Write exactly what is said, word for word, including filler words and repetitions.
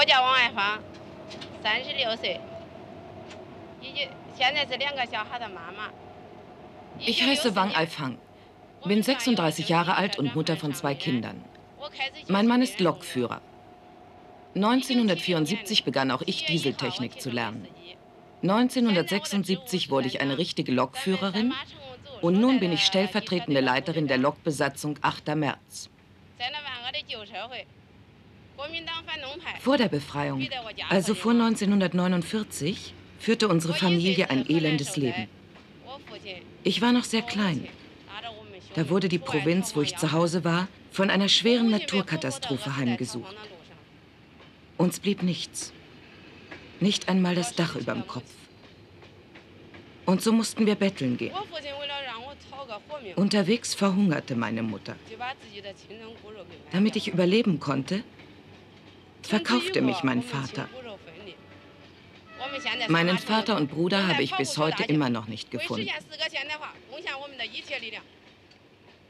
Ich heiße Wang Aifang, bin sechsunddreißig Jahre alt und Mutter von zwei Kindern. Mein Mann ist Lokführer. neunzehnhundertvierundsiebzig begann auch ich Dieseltechnik zu lernen. neunzehnhundertsechsundsiebzig wurde ich eine richtige Lokführerin und nun bin ich stellvertretende Leiterin der Lokbesatzung achter März. Vor der Befreiung, also vor neunzehnhundertneunundvierzig, führte unsere Familie ein elendes Leben. Ich war noch sehr klein. Da wurde die Provinz, wo ich zu Hause war, von einer schweren Naturkatastrophe heimgesucht. Uns blieb nichts. Nicht einmal das Dach überm Kopf. Und so mussten wir betteln gehen. Unterwegs verhungerte meine Mutter. Damit ich überleben konnte, verkaufte mich mein Vater. Meinen Vater und Bruder habe ich bis heute immer noch nicht gefunden.